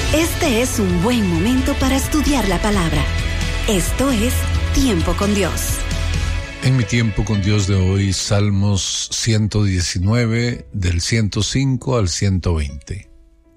Este es un buen momento para estudiar la palabra. Esto es Tiempo con Dios. En mi tiempo con Dios de hoy, Salmos 119, del 105 al 120.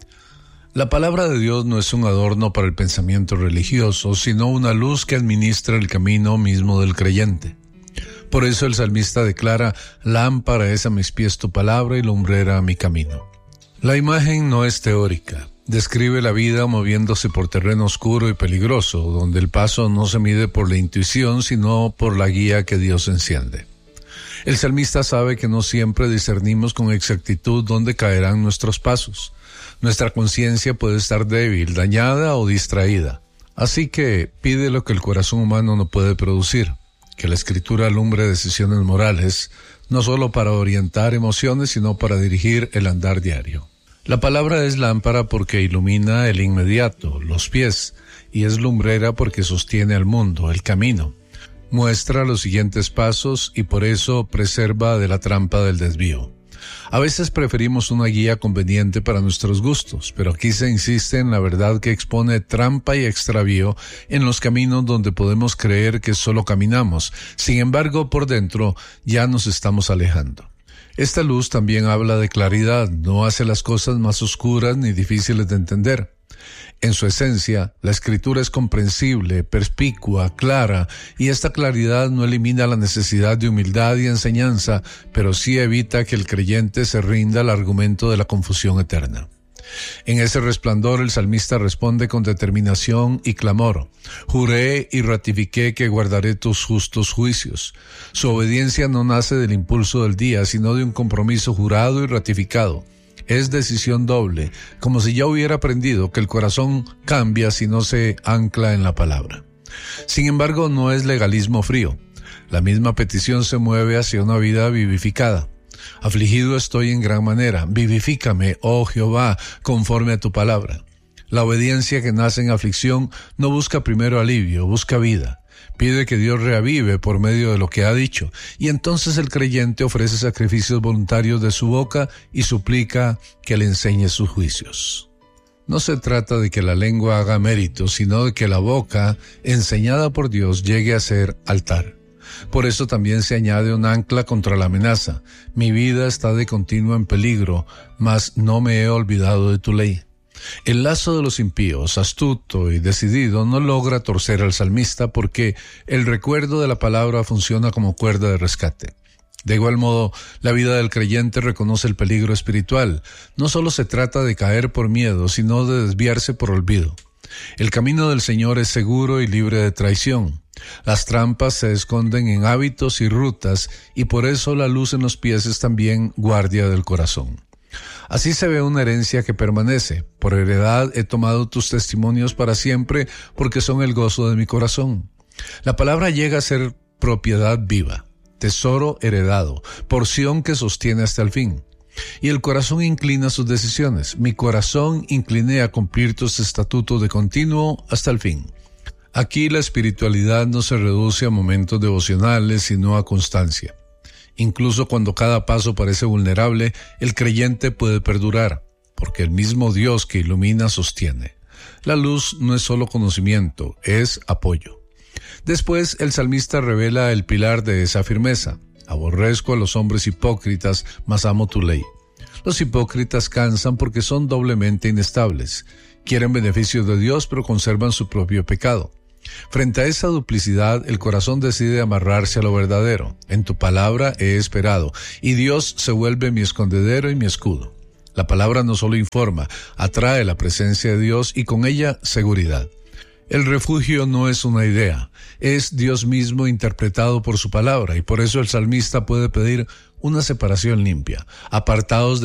La palabra de Dios no es un adorno para el pensamiento religioso, sino una luz que administra el camino mismo del creyente. Por eso el salmista declara: lámpara es a mis pies tu palabra y lumbrera a mi camino. La imagen no es teórica. Describe la vida moviéndose por terreno oscuro y peligroso, donde el paso no se mide por la intuición, sino por la guía que Dios enciende. El salmista sabe que no siempre discernimos con exactitud dónde caerán nuestros pasos. Nuestra conciencia puede estar débil, dañada o distraída. Así que pide lo que el corazón humano no puede producir, que la Escritura alumbre decisiones morales, no solo para orientar emociones, sino para dirigir el andar diario. La palabra es lámpara porque ilumina el inmediato, los pies, y es lumbrera porque sostiene al mundo, el camino. Muestra los siguientes pasos y por eso preserva de la trampa del desvío. A veces preferimos una guía conveniente para nuestros gustos, pero aquí se insiste en la verdad que expone trampa y extravío en los caminos donde podemos creer que solo caminamos. Sin embargo, por dentro ya nos estamos alejando. Esta luz también habla de claridad, no hace las cosas más oscuras ni difíciles de entender. En su esencia, la Escritura es comprensible, perspicua, clara, y esta claridad no elimina la necesidad de humildad y enseñanza, pero sí evita que el creyente se rinda al argumento de la confusión eterna. En ese resplandor el salmista responde con determinación y clamor: juré y ratifiqué que guardaré tus justos juicios. Su obediencia no nace del impulso del día, sino de un compromiso jurado y ratificado. Es decisión doble, como si ya hubiera aprendido que el corazón cambia si no se ancla en la palabra. Sin embargo, no es legalismo frío. La misma petición se mueve hacia una vida vivificada. Afligido estoy en gran manera, vivifícame, oh Jehová, conforme a tu palabra. La obediencia que nace en aflicción no busca primero alivio, busca vida. Pide que Dios reavive por medio de lo que ha dicho, y entonces el creyente ofrece sacrificios voluntarios de su boca y suplica que le enseñe sus juicios. No se trata de que la lengua haga mérito, sino de que la boca, enseñada por Dios, llegue a ser altar. Por eso también se añade un ancla contra la amenaza: mi vida está de continuo en peligro, mas no me he olvidado de tu ley. El lazo de los impíos, astuto y decidido, no logra torcer al salmista porque el recuerdo de la palabra funciona como cuerda de rescate. De igual modo, la vida del creyente reconoce el peligro espiritual. No solo se trata de caer por miedo, sino de desviarse por olvido. El camino del Señor es seguro y libre de traición. Las trampas se esconden en hábitos y rutas, y por eso la luz en los pies es también guardia del corazón. Así se ve una herencia que permanece. Por heredad he tomado tus testimonios para siempre, porque son el gozo de mi corazón. La palabra llega a ser propiedad viva, tesoro heredado, porción que sostiene hasta el fin. Y el corazón inclina sus decisiones. Mi corazón incliné a cumplir tus estatutos de continuo hasta el fin. Aquí la espiritualidad no se reduce a momentos devocionales, sino a constancia. Incluso cuando cada paso parece vulnerable, el creyente puede perdurar, porque el mismo Dios que ilumina sostiene. La luz no es solo conocimiento, es apoyo. Después, el salmista revela el pilar de esa firmeza: aborrezco a los hombres hipócritas, mas amo tu ley. Los hipócritas cansan porque son doblemente inestables. Quieren beneficios de Dios, pero conservan su propio pecado. Frente a esa duplicidad, el corazón decide amarrarse a lo verdadero. En tu palabra he esperado, y Dios se vuelve mi escondedero y mi escudo. La palabra no solo informa, atrae la presencia de Dios y con ella seguridad. El refugio no es una idea, es Dios mismo interpretado por su palabra, y por eso el salmista puede pedir una separación limpia, apartados de